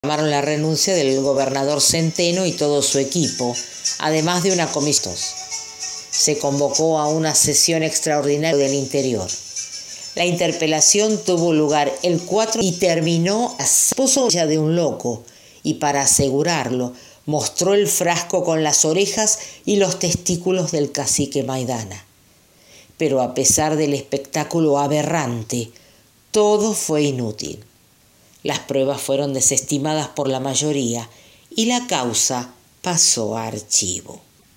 Llamaron la renuncia del gobernador Centeno y todo su equipo, además de una comisión. Se convocó a una sesión extraordinaria del interior. La interpelación tuvo lugar el 4 y terminó a puso ya de un loco y para asegurarlo mostró el frasco con las orejas y los testículos del cacique Maidana. Pero a pesar del espectáculo aberrante, todo fue inútil. Las pruebas fueron desestimadas por la mayoría y la causa pasó a archivo.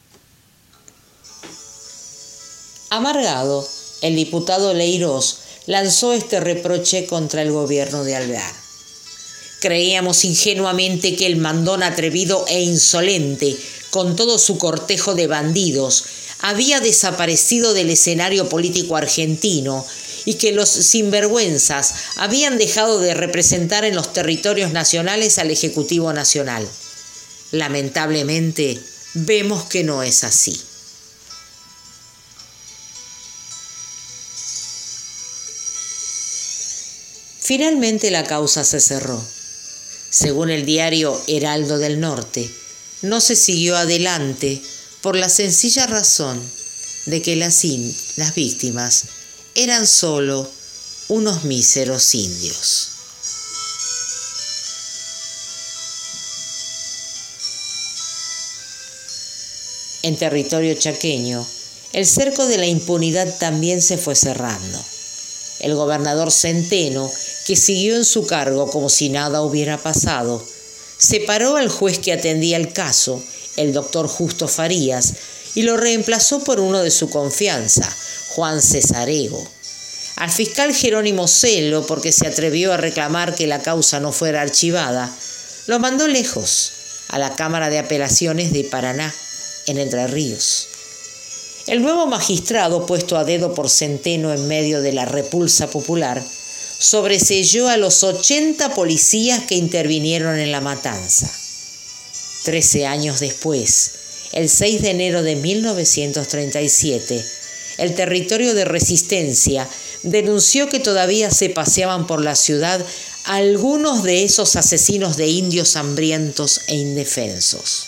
Amargado, el diputado Leirós lanzó este reproche contra el gobierno de Alvear. Creíamos ingenuamente que el mandón atrevido e insolente, con todo su cortejo de bandidos, había desaparecido del escenario político argentino y que los sinvergüenzas habían dejado de representar en los territorios nacionales al Ejecutivo Nacional. Lamentablemente, vemos que no es así. Finalmente la causa se cerró. Según el diario Heraldo del Norte, no se siguió adelante por la sencilla razón de que las víctimas eran solo unos míseros indios. En territorio chaqueño, el cerco de la impunidad también se fue cerrando. El gobernador Centeno, que siguió en su cargo como si nada hubiera pasado, separó al juez que atendía el caso, el doctor Justo Farías, y lo reemplazó por uno de su confianza, Juan Cesarego. Al fiscal Jerónimo Celo, porque se atrevió a reclamar que la causa no fuera archivada, lo mandó lejos, a la Cámara de Apelaciones de Paraná, en Entre Ríos. El nuevo magistrado, puesto a dedo por Centeno en medio de la repulsa popular, sobreseyó a los 80 policías que intervinieron en la matanza. 13 años después, el 6 de enero de 1937, el territorio de Resistencia denunció que todavía se paseaban por la ciudad algunos de esos asesinos de indios hambrientos e indefensos.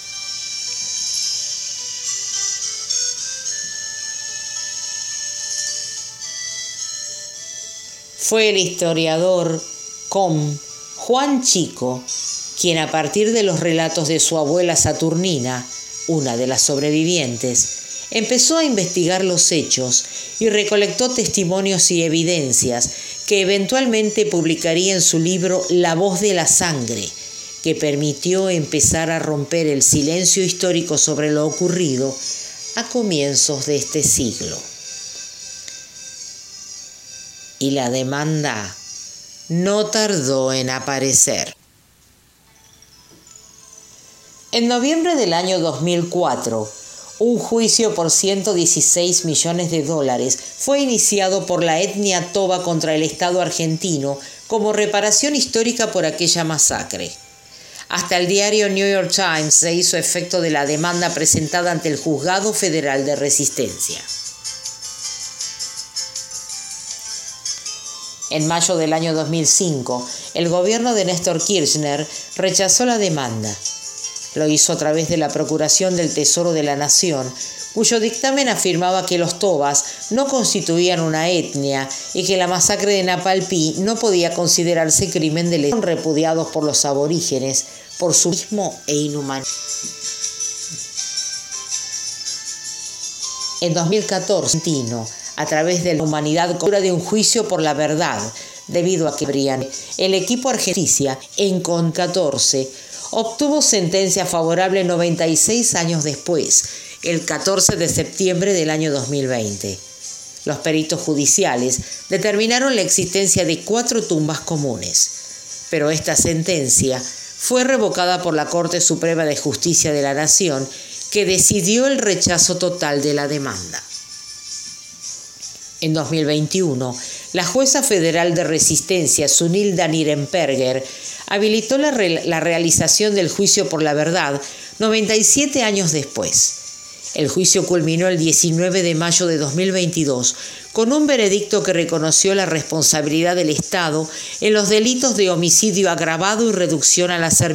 Fue el historiador Juan Chico quien, a partir de los relatos de su abuela Saturnina, una de las sobrevivientes, empezó a investigar los hechos y recolectó testimonios y evidencias que eventualmente publicaría en su libro La voz de la sangre, que permitió empezar a romper el silencio histórico sobre lo ocurrido a comienzos de este siglo. Y la demanda no tardó en aparecer. En noviembre del año 2004, un juicio por $116 millones fue iniciado por la etnia toba contra el Estado argentino como reparación histórica por aquella masacre. Hasta el diario New York Times se hizo efecto de la demanda presentada ante el Juzgado Federal de Resistencia. En mayo del año 2005, el gobierno de Néstor Kirchner rechazó la demanda. Lo hizo a través de la Procuración del Tesoro de la Nación, cuyo dictamen afirmaba que los tobas no constituían una etnia y que la masacre de Napalpí no podía considerarse crimen de lesa, repudiados por los aborígenes por su mismo e inhumanismo. En 2014, a través de la humanidad de un juicio por la verdad, debido a que el equipo argentino en CON 14 obtuvo sentencia favorable 96 años después, el 14 de septiembre del año 2020. Los peritos judiciales determinaron la existencia de 4 tumbas comunes, pero esta sentencia fue revocada por la Corte Suprema de Justicia de la Nación, que decidió el rechazo total de la demanda. En 2021, la jueza federal de Resistencia, Sunilda Nirenberger, habilitó la realización del juicio por la verdad 97 años después. El juicio culminó el 19 de mayo de 2022 con un veredicto que reconoció la responsabilidad del Estado en los delitos de homicidio agravado y reducción a la servitude